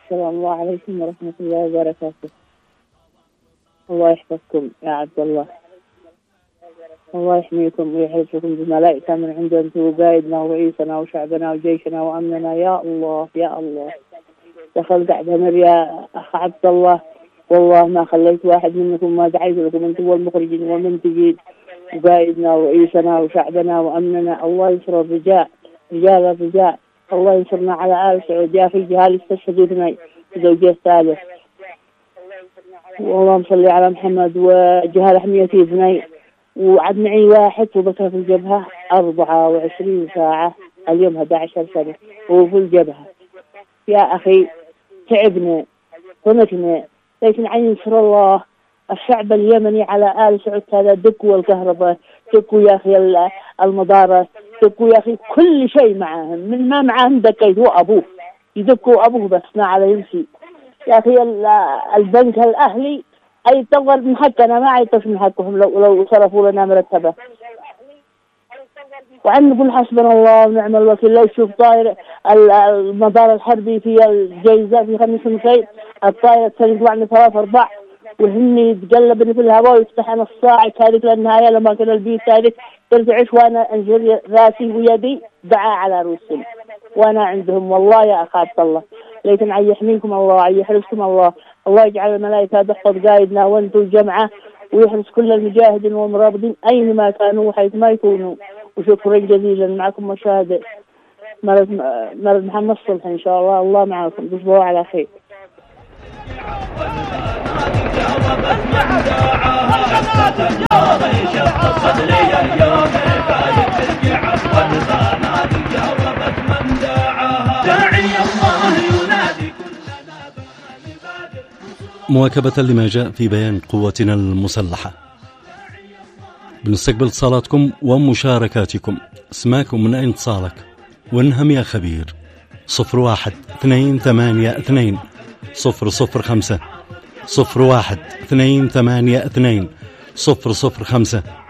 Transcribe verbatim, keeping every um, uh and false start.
السلام عليكم ورحمة الله وبركاته. الله يحفظكم يا عبد الله، الله يحميكم ويحفظكم بملائكة من عنده، أنتم قائدنا وعيسنا وشعبنا وجيشنا وأمننا يا الله يا الله. دخل قاعد همر يا أخ عبد الله، والله ما خليت واحد منكم ما دعيت لكم، أنتم والمخرجين والمنتجين وقائدنا وعيسنا وشعبنا وأمننا. الله ينصر الرجال، رجال الرجال، الله ينصرنا على آل سعود. يا أخي جهال استشهدوا اثنين زوجي الثالث، واللهم صل على محمد. وجهال حميتي اثنين، وعد معي واحد وبكى في الجبهة أربعة وعشرين ساعة اليوم أحد عشر سنة وفي الجبهة. يا أخي تعبنا ونكنا، لكن عين ينصر الله الشعب اليمني على آل سعود. هذا دقوا الكهرباء، دقوا يا أخي المدارس، دقوا يا أخي كل شيء معاهم، من ما معاهم دقيت هو أبوه، يدقوا أبوه بس ما على يمشي. يا أخي البنك الأهلي أي تطور من حقنا، ما عيطش من حقهم لو لو صرفوا لنا مرتبة. وعن نقول حسبنا الله ونعم الوكيل. لو شوف طائر المدار الحربي في الجيزة في خميس مسيد، الطائرة تطلع لنا ثلاث أرباع وهني يتقلبني في الهواء ويفتح أنا الصاعق هذيك للنهاية لما كان البيت هذيك ترجعش وأنا أنجر راسي ويدي دعاء على رؤوسهم وأنا عندهم. والله يا أخ عبد الله، لكن عي يحميكم الله، عي يحرسكم الله، الله يجعل الملائكة تحفظ قائدنا وأنتم الجمعة، ويحرس كل المجاهدين والمرابطين أينما كانوا وحيث ما يكونوا. وشكرا جزيلا. معكم مشاهدة مرض مرض محمد صلح إن شاء الله. الله معكم، تصبحوا على خير. مواكبة لما جاء في بيان قوتنا المسلحة، بنستقبل اتصالاتكم ومشاركاتكم. اسماكم من أين اتصالك؟ وانهم يا خبير. صفر واحد اثنين ثمانية اثنين صفر صفر خمسة صفر واحد اثنين ثمانية اثنين صفر صفر خمسة.